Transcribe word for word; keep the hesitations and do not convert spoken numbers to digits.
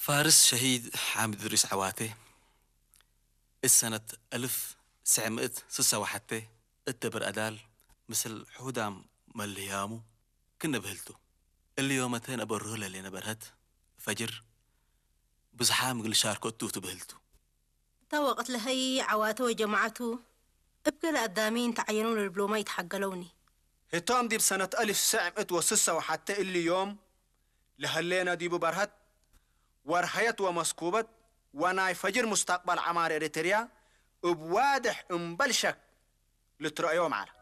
فارس شهيد حامد إدريس عواتي السنة ألف سعمئة سسة وحتى التبر أدال مثل حودام مليامو كنا بهلتو اليومتين أبرهلا اللي نبرهت فجر بزحام قل شاركو التوتو بهلتو توقت لهي عواته وجماعته ابقى لقدامين تعينون البلوما يتحقلوني هتام دي بسنة ألف سعمئة وسسة وحتى اللي يوم لهلينا دي ببرهت ورهيت ومسكوبت وناي فجر مستقبل عمار إريتريا بواضح مبلشك لترأيهم على